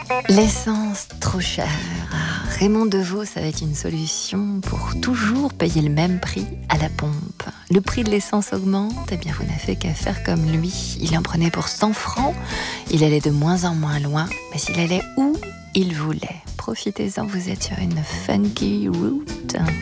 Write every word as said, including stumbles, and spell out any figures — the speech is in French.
L'essence trop chère. Raymond Devos avec une solution pour toujours payer le même prix à la pompe. Le prix de l'essence augmente, eh bien vous n'avez qu'à faire comme lui. Il en prenait pour cent francs, il allait de moins en moins loin, mais il allait où il voulait. Profitez-en, vous êtes sur une funky route.